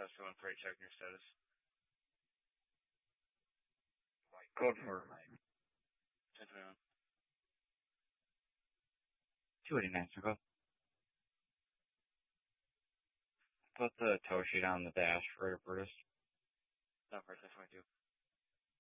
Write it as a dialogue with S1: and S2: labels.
S1: someone for checking your status.
S2: Code for
S1: 1021.
S2: 289, so go. Put the tow sheet on the dash for Brutus.
S1: Not for 1022.